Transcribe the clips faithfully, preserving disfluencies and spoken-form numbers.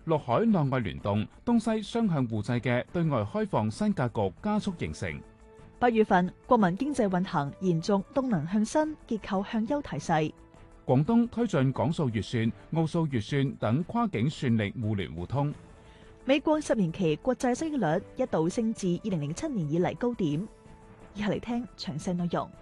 陸海內外聯動、東西雙向互濟嘅對外開放新格局加速形成。 八月份，國民經濟運行延續動能向新、結構向優態勢。 廣東推進港數月算、澳數月算等跨境算力互聯互通。 美國十年期國債收益率一度升至二零零七年以嚟高點。以下嚟聽詳細內容。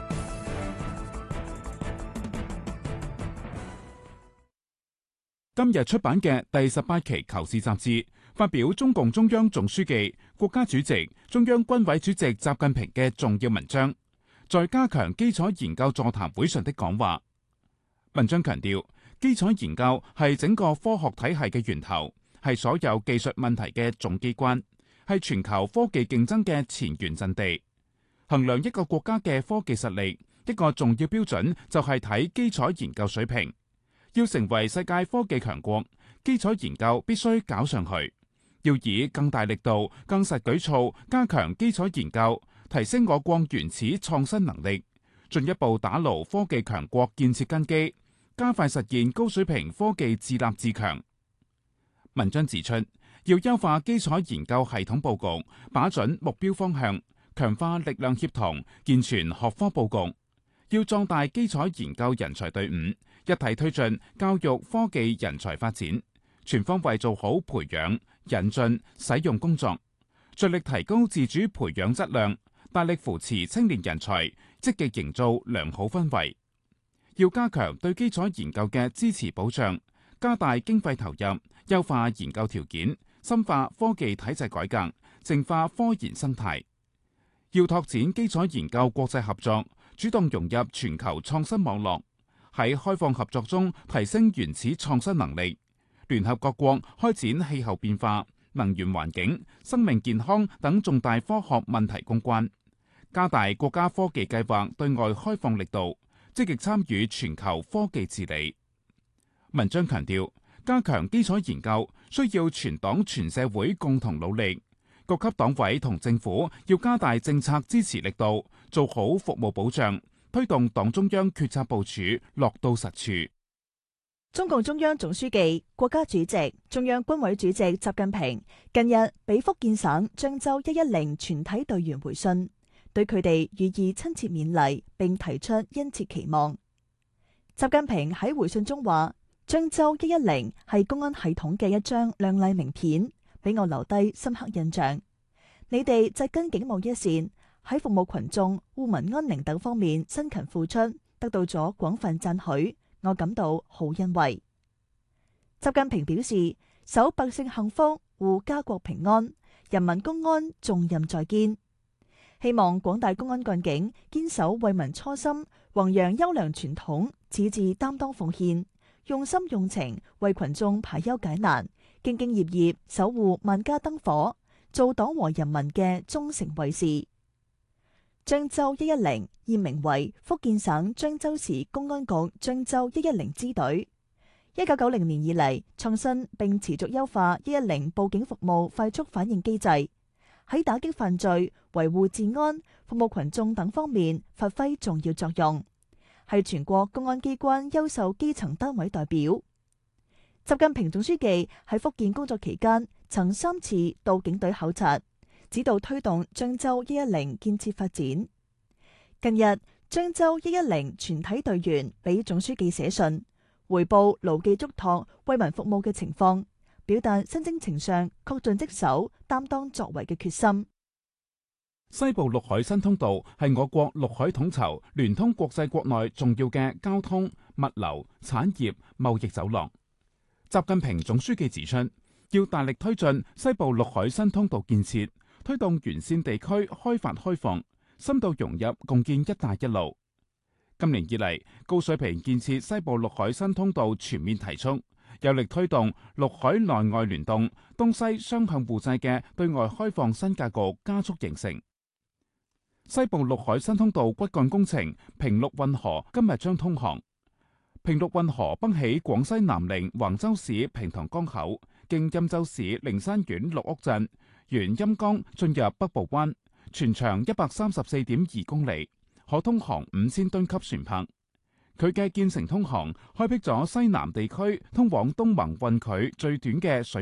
今日出版嘅第十八期《求是》雜誌，發表中共中央總書記、國家主席、中央軍委主席習近平嘅重要文章，在加強基礎研究座談會上的講話。文章強調，基礎研究係整個科學體系嘅源頭，係所有技術問題嘅總機關，係全球科技競爭嘅前沿陣地。衡量一個國家嘅科技實力，一個重要標準就係睇基礎研究水平。要成為世界科技強國，基礎研究必須搞上去。要以更大力度、更實舉措加強基礎研究，提升我國原始創新能力，進一步打牢科技強國建設根基，加快實現高水平科技自立自強。文章指出，要優化基礎研究系統佈局，把準目標方向，強化力量協同，健全學科佈局。要壯大基礎研究人才隊伍，一體推進教育科技人才發展，全方位做好培養、引進、使用工作，着力提高自主培養質量，大力扶持青年人才，積極營造良好氛圍。要加強對基礎研究嘅支持保障，加大經費投入，優化研究條件，深化科技體制改革，淨化科研生態。要拓展基礎研究國際合作，主動融入全球創新網絡，喺開放合作中提升原始創新能力，聯合各國開展氣候變化、能源環境、生命健康等重大科學問題攻關，加大國家科技計劃對外開放力度，積極參與全球科技治理。文章強調，加強基礎研究需要全黨全社會共同努力。各級黨委同政府要加大政策支持力度，做好服務保障，推動黨中央決策部署落到實處。 中共中央總書記、國家主席、中央軍委主席習近平近日俾福建省漳州一一零全體隊員回信，對佢哋予以親切勉勵，並提出殷切期望。習近平喺回信中話：漳州一一零係公安系統嘅一張亮麗名片，俾我留低深刻印象。你哋紮根警務一線，喺服務群眾、護民安寧等方面辛勤付出，得到咗廣泛讚許，我感到好欣慰。習近平表示，守百姓幸福，護家國平安，人民公安重任在肩。希望廣大公安幹警堅守為民初心，弘揚優良傳統，矢志擔當奉獻，用心用情為群眾排憂解難，兢兢業業守護萬家燈火，做黨和人民嘅忠誠衛士。漳州一一零現名為福建省漳州市公安局漳州一一零支隊。一九九零年以嚟，創新並持續優化一一零報警服務快速反應機制，喺打擊犯罪、維護治安、服務群眾等方面發揮重要作用，係全國公安機關優秀基層單位代表。習近平總書記喺福建工作期間，曾三次到警隊考察，指導推動漳州一一零建設發展。近日，漳州一一零全體隊員俾總書記寫信，回報牢記囑託、為民服務嘅情況，表達新征程上恪盡職守、擔當作為嘅決心。 西部陸海新通道係我國陸海統籌、聯通國際國內重要嘅交通、物流、產業、貿易走廊。習近平總書記指出，要大力推進西部陸海新通道建設，推動沿線地區開發開放，深度融入共建“一帶一路”。今年以嚟，高水平建設西部陸海新通道全面提速，有力推動陸海內外聯動、東西雙向互濟嘅對外開放新格局加速形成。西部陸海新通道骨幹工程平陸運河今日將通航。平陸運河北起廣西南寧橫州市平塘江口，經欽州市靈山縣綠屋鎮，沿陰江進入北部灣，全長一百三十四點二公里，可通航五千噸級船舶。佢嘅建成通航，開闢咗西南地區通往東盟運渠最短嘅水